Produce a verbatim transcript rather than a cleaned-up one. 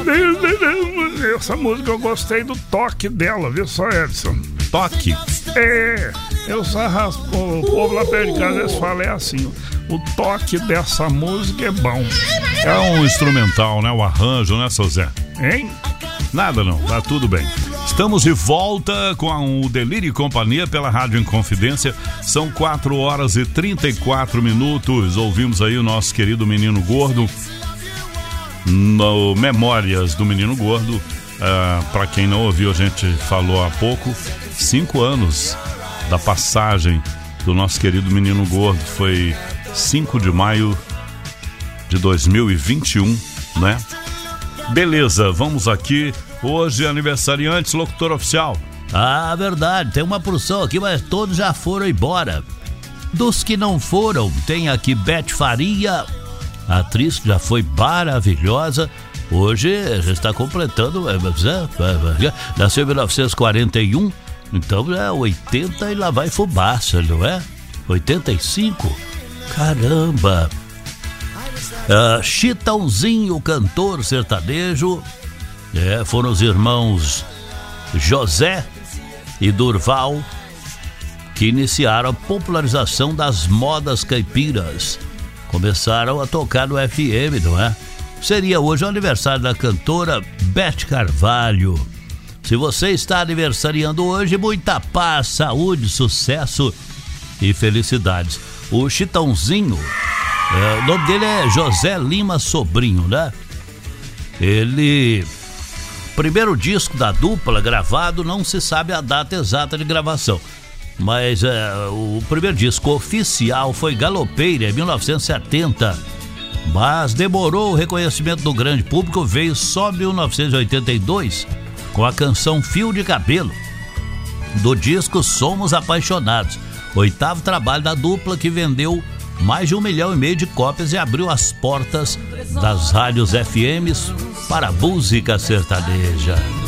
Essa música eu gostei do toque dela, viu só, Edson? Toque? É, eu só raspo, o povo lá perto de casa, eles falam é assim, o toque dessa música é bom. É um instrumental, né? O arranjo, né, seu Zé? Hein? Nada não, tá tudo bem. Estamos de volta com o Delírio e Companhia pela Rádio Inconfidência. São quatro horas e trinta e quatro minutos. Ouvimos aí o nosso querido Menino Gordo no Memórias do Menino Gordo. Uh, para quem não ouviu, a gente falou há pouco, cinco anos da passagem do nosso querido Menino Gordo. Foi cinco de maio de dois mil e vinte e um, né? Beleza, vamos aqui. Hoje aniversariantes, locutor oficial. Ah, verdade, tem uma porção aqui, mas todos já foram embora. Dos que não foram, tem aqui Beth Faria, atriz que já foi maravilhosa. Hoje a gente está completando, nasceu em mil novecentos e quarenta e um, então é oitenta e lá vai fumaça, não é? oitenta e cinco? Caramba! Uh, Chitãozinho, cantor sertanejo, é, foram os irmãos José e Durval que iniciaram a popularização das modas caipiras. Começaram a tocar no F M, não é? Seria hoje o aniversário da cantora Beth Carvalho. Se você está aniversariando hoje, muita paz, saúde, sucesso e felicidades. O Chitãozinho, é, o nome dele é José Lima Sobrinho, né? Ele... Primeiro disco da dupla gravado, não se sabe a data exata de gravação, mas é, o primeiro disco oficial foi Galopeira, em mil novecentos e setenta, mas demorou o reconhecimento do grande público, veio só em mil novecentos e oitenta e dois, com a canção Fio de Cabelo, do disco Somos Apaixonados, oitavo trabalho da dupla que vendeu mais de um milhão e meio de cópias e abriu as portas das rádios F Ms para a música sertaneja.